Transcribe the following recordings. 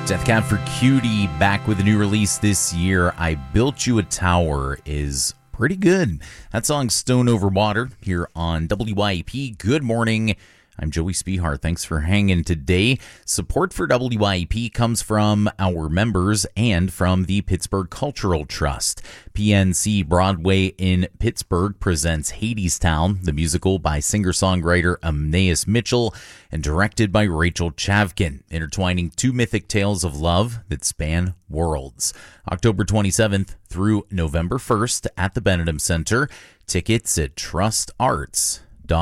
Death Cab for Cutie back with a new release this year. I Built You a Tower is pretty good. That song's Stone Over Water here on WYEP. Good morning. I'm Joey Spehar. Thanks for hanging today. Support for WYEP comes from our members and from the Pittsburgh Cultural Trust. PNC Broadway in Pittsburgh presents Hadestown, the musical by singer-songwriter Amneas Mitchell and directed by Rachel Chavkin, intertwining two mythic tales of love that span worlds. October 27th through November 1st at the Benedum Center. Tickets at trustarts.org.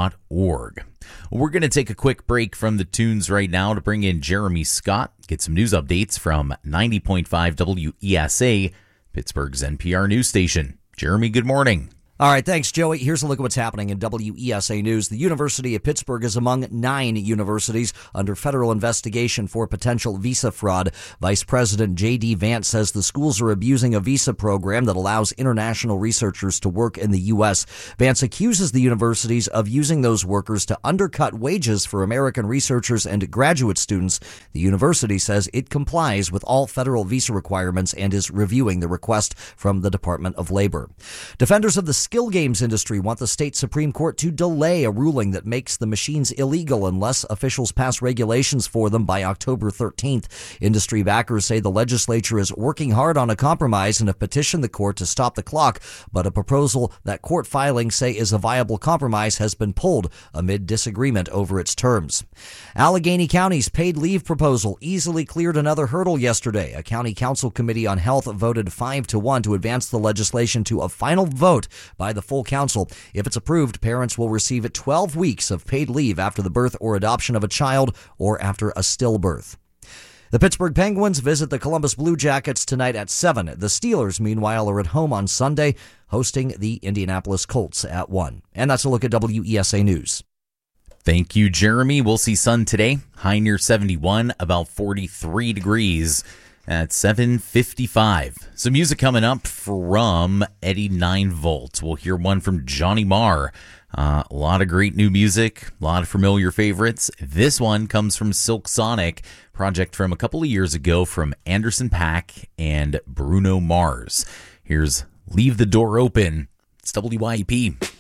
We're going to take a quick break from the tunes right now to bring in Jeremy Scott, get some news updates from 90.5 WESA, Pittsburgh's NPR news station. Jeremy, good morning. All right, thanks, Joey. Here's a look at what's happening in WESA News. The University of Pittsburgh is among 9 universities under federal investigation for potential visa fraud. Vice President J.D. Vance says the schools are abusing a visa program that allows international researchers to work in the U.S. Vance accuses the universities of using those workers to undercut wages for American researchers and graduate students. The university says it complies with all federal visa requirements and is reviewing the request from the Department of Labor. Defenders of the skill games industry want the state Supreme Court to delay a ruling that makes the machines illegal unless officials pass regulations for them by October 13th. Industry backers say the legislature is working hard on a compromise and have petitioned the court to stop the clock, but a proposal that court filings say is a viable compromise has been pulled amid disagreement over its terms. Allegheny County's paid leave proposal easily cleared another hurdle yesterday. A county council committee on health voted 5-1 to advance the legislation to a final vote by the full council. If it's approved, parents will receive 12 weeks of paid leave after the birth or adoption of a child or after a stillbirth. The Pittsburgh Penguins visit the Columbus Blue Jackets tonight at 7. The Steelers, meanwhile, are at home on Sunday, hosting the Indianapolis Colts at 1. And that's a look at WESA News. Thank you, Jeremy. We'll see sun today. High near 71, about 43 degrees. At 7:55. Some music coming up from Eddie 9-Volt. We'll hear one from Johnny Marr. A lot of great new music, a lot of familiar favorites. This one comes from Silk Sonic, project from a couple of years ago from Anderson .Paak and Bruno Mars. Here's Leave the Door Open. It's WYEP.